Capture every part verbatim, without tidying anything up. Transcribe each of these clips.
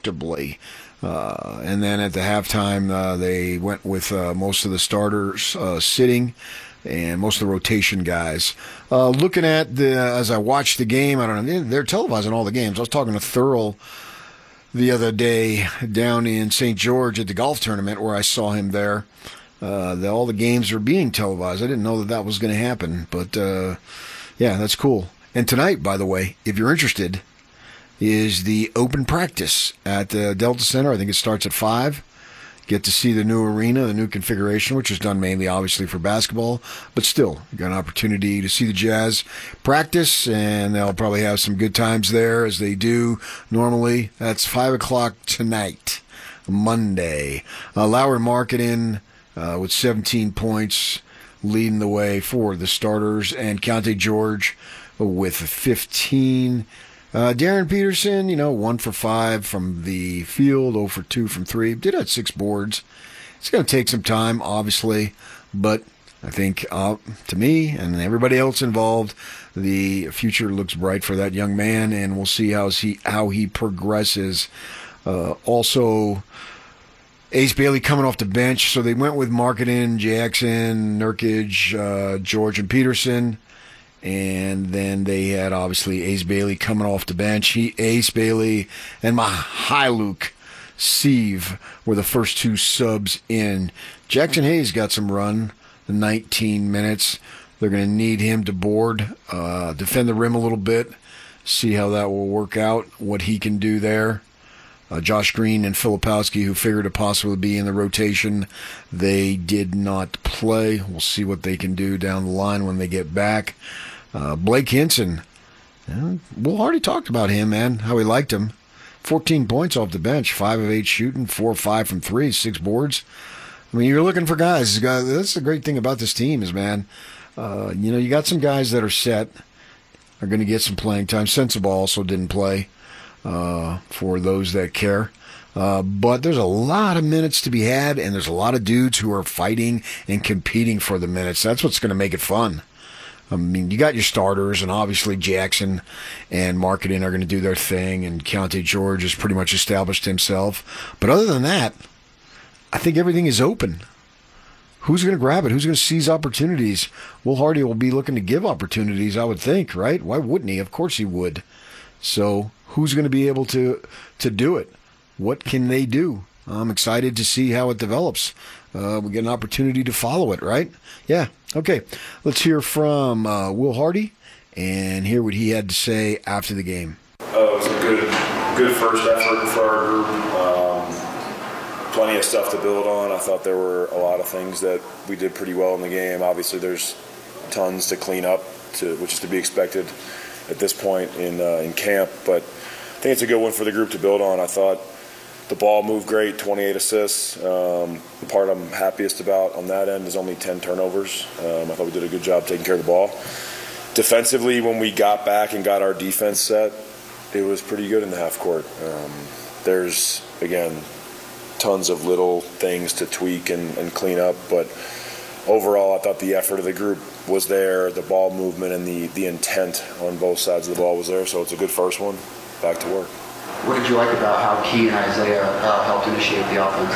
comfortably. Uh, and then at the halftime, uh, they went with uh, most of the starters uh, sitting and most of the rotation guys. Uh, looking at the, as I watched the game, I don't know, they're televising all the games. I was talking to Thurl the other day down in Saint George at the golf tournament where I saw him there. Uh, the, all the games are being televised. I didn't know that that was going to happen, but uh, yeah, that's cool. And tonight, by the way, if you're interested, is the open practice at the Delta Center. I think it starts at five. Get to see the new arena, the new configuration, which is done mainly, obviously, for basketball. But still, you got an opportunity to see the Jazz practice, and they'll probably have some good times there, as they do normally. That's five o'clock tonight, Monday. Uh, Lauri Markkanen uh, with seventeen points, leading the way for the starters, and Keyonte George with fifteen. Uh, Darren Peterson, you know, one for five from the field, zero for two from three. Did have six boards. It's going to take some time, obviously, but I think uh, to me and everybody else involved, the future looks bright for that young man, and we'll see how he how he progresses. Uh, also, Ace Bailey coming off the bench, so they went with Markkanen, Jackson, Nurkic, uh, George, and Peterson. And then they had, obviously, Ace Bailey coming off the bench. He, Ace Bailey and Mykhailiuk Seeve were the first two subs in. Jackson Hayes got some run, the nineteen minutes. They're going to need him to board, uh, defend the rim a little bit, see how that will work out, what he can do there. Uh, Josh Green and Filipowski, who figured to possibly be in the rotation, they did not play. We'll see what they can do down the line when they get back. Uh, Blake Hinson, yeah, Will Hardy talked about him, man, how he liked him. fourteen points off the bench, five of eight shooting, four or five from three, six boards. I mean, you're looking for guys. That's the great thing about this team is, man, uh, you know, you got some guys that are set, are going to get some playing time. Sensabaugh also didn't play. Uh, for those that care. Uh, but there's a lot of minutes to be had, and there's a lot of dudes who are fighting and competing for the minutes. That's what's going to make it fun. I mean, you got your starters, and obviously Jackson and Markkanen are going to do their thing, and Keyonte George has pretty much established himself. But other than that, I think everything is open. Who's going to grab it? Who's going to seize opportunities? Will Hardy will be looking to give opportunities, I would think, right? Why wouldn't he? Of course he would. So who's going to be able to to do it? What can they do? I'm excited to see how it develops. Uh, we get an opportunity to follow it, right? Yeah. Okay. Let's hear from uh, Will Hardy and hear what he had to say after the game. Uh, it was a good, good first effort for our group. Um, plenty of stuff to build on. I thought there were a lot of things that we did pretty well in the game. Obviously, there's tons to clean up, to, which is to be expected at this point in uh, in camp, but I think it's a good one for the group to build on. I thought the ball moved great, twenty-eight assists. Um, the part I'm happiest about on that end is only ten turnovers. Um, I thought we did a good job taking care of the ball. Defensively, when we got back and got our defense set, it was pretty good in the half court. Um, there's, again, tons of little things to tweak and, and clean up, but overall, I thought the effort of the group was there, the ball movement and the, the intent on both sides of the ball was there, so it's a good first one. Back to work. What did you like about how Key and Isaiah uh, helped initiate the offense?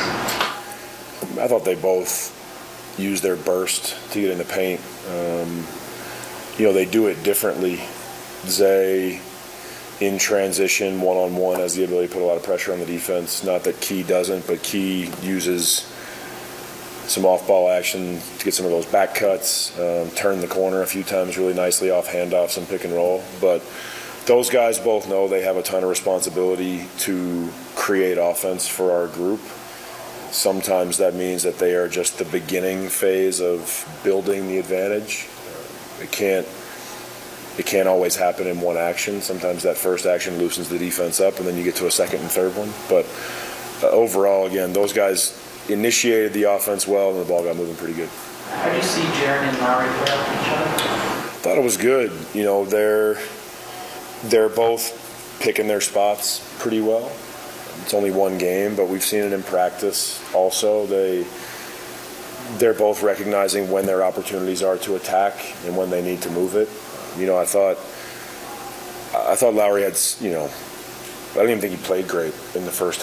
I thought they both used their burst to get in the paint. Um, you know, they do it differently. Zay, in transition, one-on-one, has the ability to put a lot of pressure on the defense. Not that Key doesn't, but Key uses some off-ball action to get some of those back cuts, um, turn the corner a few times really nicely off handoffs and pick and roll. But those guys both know they have a ton of responsibility to create offense for our group. Sometimes that means that they are just the beginning phase of building the advantage. It can't it can't always happen in one action. Sometimes that first action loosens the defense up, and then you get to a second and third one. But uh, overall, again, those guys initiated the offense well, and the ball got moving pretty good. How do you see Jaren and Lauri play off each other? Thought it was good. You know, they're they're both picking their spots pretty well. It's only one game, but we've seen it in practice also. They they're both recognizing when their opportunities are to attack and when they need to move it. You know, I thought I thought Lauri had, you know, I didn't even think he played great in the first